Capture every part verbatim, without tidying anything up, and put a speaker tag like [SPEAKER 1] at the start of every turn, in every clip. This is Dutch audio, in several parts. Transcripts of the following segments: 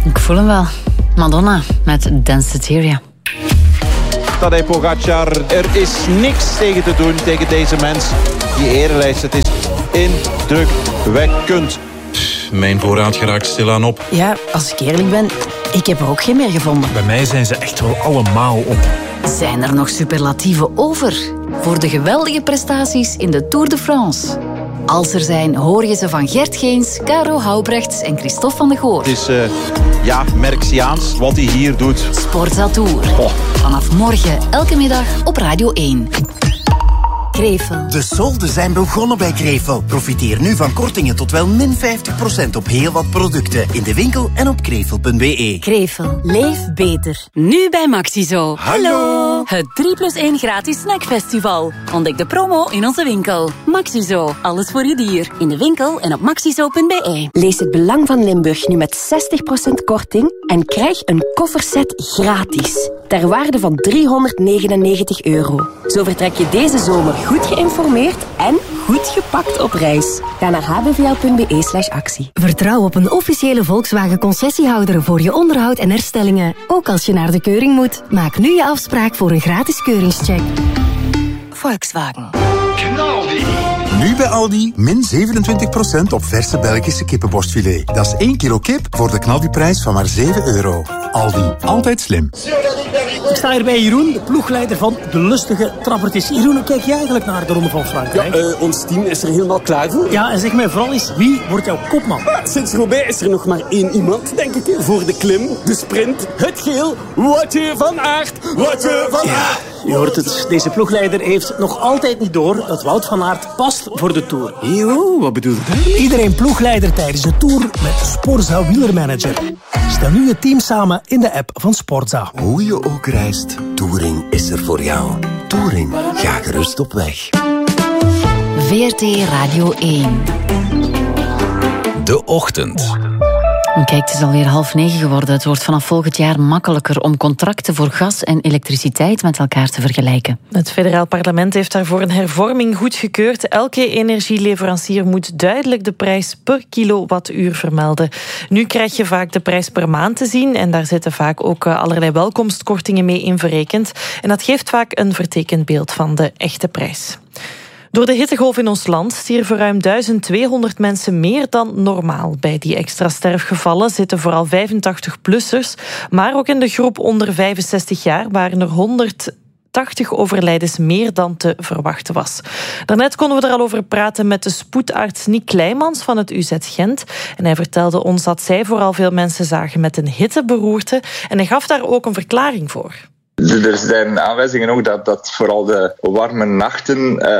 [SPEAKER 1] Ik voel hem wel. Madonna met Danceteria.
[SPEAKER 2] Tadej Pogacar, er is niks tegen te doen tegen deze mens. Die erenlijst, het is indrukwekkend.
[SPEAKER 3] Mijn voorraad geraakt stilaan op.
[SPEAKER 1] Ja, als ik eerlijk ben, ik heb er ook geen meer gevonden.
[SPEAKER 4] Bij mij zijn ze echt wel allemaal op.
[SPEAKER 1] Zijn er nog superlatieven over voor de geweldige prestaties in de Tour de France? Als er zijn, hoor je ze van Gert Geens, Caro Houbrechts en Christophe van de Goor.
[SPEAKER 2] Het is, uh, ja, Merksiaans wat hij hier doet.
[SPEAKER 1] Sportza Tour.
[SPEAKER 2] Oh.
[SPEAKER 1] Vanaf morgen, elke middag op Radio één. Krevel.
[SPEAKER 5] De solden zijn begonnen bij Krevel. Profiteer nu van kortingen tot wel min vijftig procent op heel wat producten. In de winkel en op krevel punt b e.
[SPEAKER 6] Krevel. Leef beter. Nu bij Maxizo.
[SPEAKER 5] Hallo.
[SPEAKER 6] Het drie plus één gratis snackfestival. Ontdek de promo in onze winkel. Maxizo. Alles voor je dier. In de winkel en op maxizo punt b e.
[SPEAKER 7] Lees het Belang van Limburg nu met zestig procent korting en krijg een kofferset gratis. Ter waarde van driehonderdnegenennegentig euro. Zo vertrek je deze zomer goed geïnformeerd en goed gepakt op reis. Ga naar h b v l punt b e slash actie.
[SPEAKER 8] Vertrouw op een officiële Volkswagen concessiehouder voor je onderhoud en herstellingen. Ook als je naar de keuring moet. Maak nu je afspraak voor een gratis keuringscheck.
[SPEAKER 6] Volkswagen.
[SPEAKER 9] Nu bij Aldi, min zevenentwintig procent op verse Belgische kippenborstfilet. Dat is één kilo kip voor de knaldiprijs van maar zeven euro. Aldi, altijd slim.
[SPEAKER 10] Ik sta hier bij Jeroen, de ploegleider van de lustige trappertjes. Jeroen, hoe kijk jij eigenlijk naar de Ronde van Frankrijk?
[SPEAKER 11] Ja, uh, ons team is er helemaal klaar voor.
[SPEAKER 10] Ja, en zeg mij vooral eens, wie wordt jouw kopman?
[SPEAKER 11] Sinds Roubaix is er nog maar één iemand, denk ik, voor de klim, de sprint, het geel. Woutje van Aert, Woutje van
[SPEAKER 10] ja,
[SPEAKER 11] Aert.
[SPEAKER 10] Je hoort het, deze ploegleider heeft nog altijd niet door dat Wout van Aert past voor de Tour.
[SPEAKER 11] Jo, wat bedoel je?
[SPEAKER 10] Iedereen ploegleider tijdens de Tour met Sportza Wielermanager. Stel nu je team samen in de app van Sportza.
[SPEAKER 5] Hoe je ook reist, Touring is er voor jou. Touring, ga gerust op weg.
[SPEAKER 1] V R T Radio één.
[SPEAKER 3] De ochtend.
[SPEAKER 1] Kijk, het is alweer half negen geworden. Het wordt vanaf volgend jaar makkelijker om contracten voor gas en elektriciteit met elkaar te vergelijken.
[SPEAKER 12] Het federaal parlement heeft daarvoor een hervorming goedgekeurd. Elke energieleverancier moet duidelijk de prijs per kilowattuur vermelden. Nu krijg je vaak de prijs per maand te zien en daar zitten vaak ook allerlei welkomstkortingen mee in verrekend. En dat geeft vaak een vertekend beeld van de echte prijs. Door de hittegolf in ons land stierven ruim duizend tweehonderd mensen meer dan normaal. Bij die extra sterfgevallen zitten vooral vijfentachtig-plussers, maar ook in de groep onder vijfenzestig jaar waren er honderdtachtig overlijdens meer dan te verwachten was. Daarnet konden we er al over praten met de spoedarts Nick Kleijmans van het U Z Gent. En hij vertelde ons dat zij vooral veel mensen zagen met een hitteberoerte. En hij gaf daar ook een verklaring voor.
[SPEAKER 13] Er zijn aanwijzingen ook dat, dat vooral de warme nachten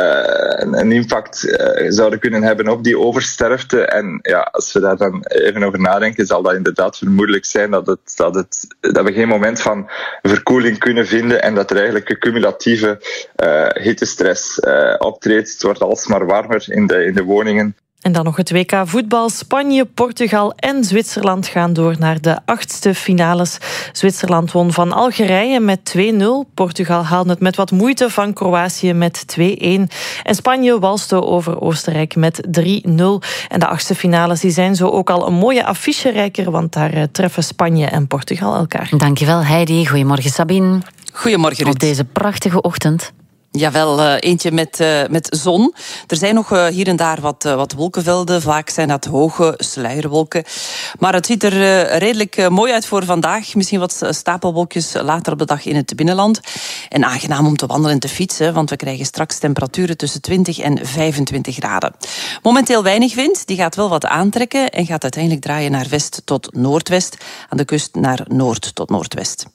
[SPEAKER 13] uh, een impact uh, zouden kunnen hebben op die oversterfte. En ja, als we daar dan even over nadenken, zal dat inderdaad vermoedelijk zijn dat, het, dat, het, dat we geen moment van verkoeling kunnen vinden en dat er eigenlijk een cumulatieve uh, hittestress uh, optreedt. Het wordt alsmaar warmer in de, in de woningen.
[SPEAKER 12] En dan nog het W K voetbal. Spanje, Portugal en Zwitserland gaan door naar de achtste finales. Zwitserland won van Algerije met twee nul. Portugal haalde het met wat moeite van Kroatië met twee-een. En Spanje walste over Oostenrijk met drie nul. En de achtste finales die zijn zo ook al een mooie afficherijker, want daar uh, treffen Spanje en Portugal elkaar.
[SPEAKER 1] Dankjewel Heidi. Goedemorgen Sabine.
[SPEAKER 14] Goedemorgen Ruud.
[SPEAKER 1] Op deze prachtige ochtend.
[SPEAKER 14] Jawel, uh, eentje met, uh, met zon. Er zijn nog uh, hier en daar wat, uh, wat wolkenvelden. Vaak zijn dat hoge sluierwolken. Maar het ziet er uh, redelijk uh, mooi uit voor vandaag. Misschien wat stapelwolkjes later op de dag in het binnenland. En aangenaam om te wandelen en te fietsen, want we krijgen straks temperaturen tussen twintig en vijfentwintig graden. Momenteel weinig wind, die gaat wel wat aantrekken en gaat uiteindelijk draaien naar west tot noordwest. Aan de kust naar noord tot noordwest.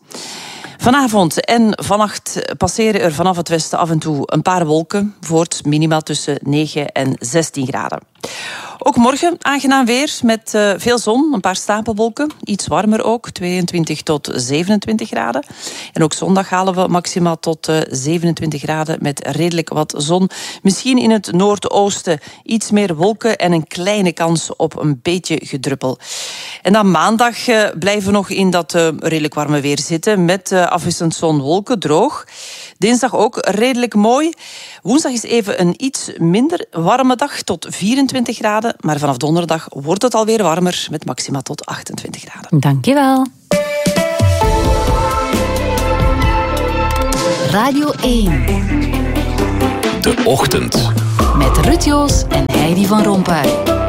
[SPEAKER 14] Vanavond en vannacht passeren er vanaf het westen af en toe een paar wolken, voort minimaal tussen negen en zestien graden. Ook morgen aangenaam weer met uh, veel zon, een paar stapelwolken. Iets warmer ook, tweeëntwintig tot zevenentwintig graden. En ook zondag halen we maximaal tot uh, zevenentwintig graden met redelijk wat zon. Misschien in het noordoosten iets meer wolken en een kleine kans op een beetje gedruppel. En dan maandag uh, blijven we nog in dat uh, redelijk warme weer zitten met uh, afwisselend zon-wolken, droog. Dinsdag ook redelijk mooi. Woensdag is even een iets minder warme dag tot vierentwintig tweeëntwintig graden. Maar vanaf donderdag wordt het alweer warmer met maxima tot achtentwintig graden.
[SPEAKER 1] Dankjewel. Radio één.
[SPEAKER 3] De Ochtend.
[SPEAKER 1] Met Ruud Joos en Heidi van Rompuy.